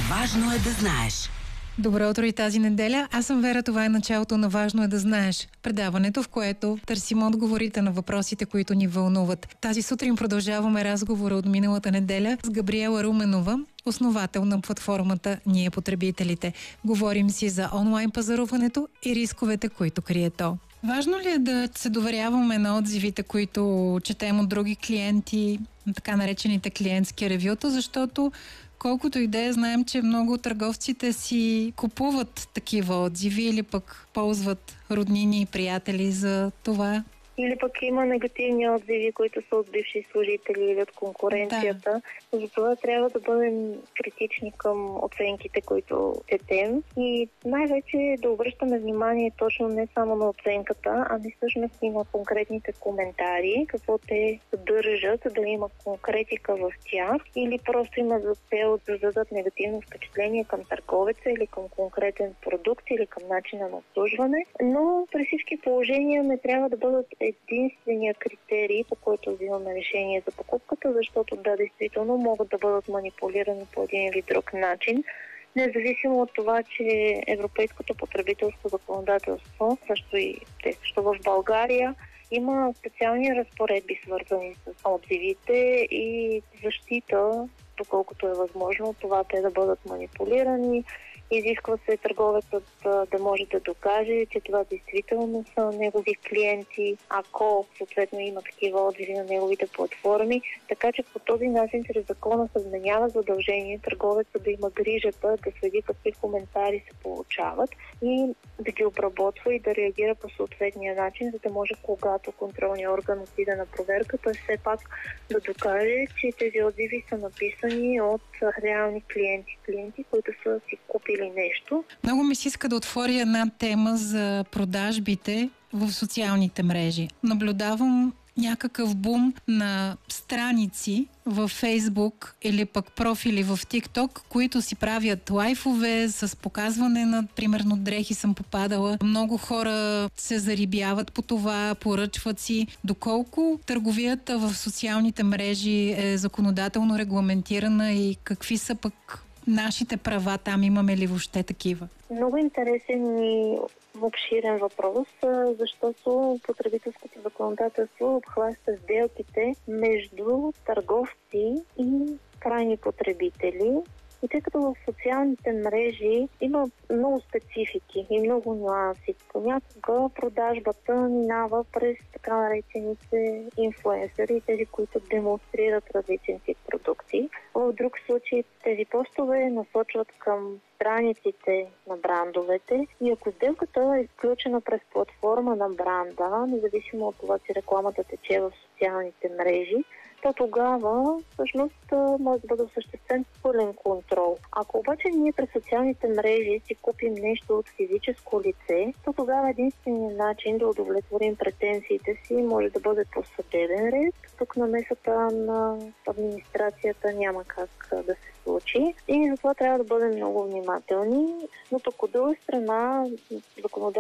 Важно е да знаеш. Добро утро и тази неделя. Аз съм Вера, това е началото на Важно е да знаеш. Предаването, в което търсим отговорите на въпросите, които ни вълнуват. Тази сутрин продължаваме разговора от миналата неделя с Габриела Руменова, основател на платформата Ние потребителите. Говорим си за онлайн пазаруването и рисковете, които крие то. Важно ли е да се доверяваме на отзивите, които четем от други клиенти, така наречените клиентски ревюта, защото колкото и да е, знаем, че много от търговците си купуват такива отзиви или пък ползват роднини и приятели за това? Или пък има негативни отзиви, които са от бивши служители или от конкуренцията. Да. Затова трябва да бъдем критични към оценките, които четем. И най-вече да обръщаме внимание точно не само на оценката, ами всъщност и на конкретните коментари, какво те съдържат, дали има конкретика в тях или просто има за цел да дадат негативно впечатление към търговеца или към конкретен продукт или към начина на обслужване. Но при всички положения не трябва да бъдат единствения критерий, по който взимаме решение за покупката, защото да, действително могат да бъдат манипулирани по един или друг начин. Независимо от това, че европейското потребителско законодателство, също в България, има специални разпоредби, свързани с отзивите и защита, доколкото е възможно, това те да бъдат манипулирани. Изисква се търговецът да може да докаже, че това действително са негови клиенти, ако съответно има такива отзиви на неговите платформи. Така че по този начин чрез закона се вменява задължение търговецът да има грижата, да следи какви коментари се получават и да ги обработва и да реагира по съответния начин, за да може, когато контролният орган отиде на проверка, той все пак да докаже, че тези отзиви са написани от реални клиенти, които са си купили нещо. Много ми се иска да отворя една тема за продажбите в социалните мрежи. Наблюдавам някакъв бум на страници във Фейсбук или пък профили в ТикТок, които си правят лайфове с показване на, примерно, дрехи съм попадала. Много хора се зарибяват по това, поръчват си. Доколко търговията в социалните мрежи е законодателно регламентирана и какви са пък нашите права там, имаме ли въобще такива? Много интересен и обширен въпрос, защото потребителското законодателство обхваща сделките между търговци и крайни потребители. И тъй като в социалните мрежи има много специфики и много нюанси, понякога продажбата минава през така наречените инфлуенсъри, тези, които демонстрират различен тип продукти. В друг случай тези постове насочват към страниците на брандовете и ако сделката е изключена през платформа на бранда, независимо от това, че рекламата тече в социалните мрежи, то тогава всъщност може да бъде осъществен пълен контрол. Ако обаче ние през социалните мрежи си купим нещо от физическо лице, то тогава единственият начин да удовлетворим претенциите си може да бъде по съдебен ред. Тук намесата на администрацията няма как да се случи и затова трябва да бъдем много внимателни. Но пък от друга страна законодателството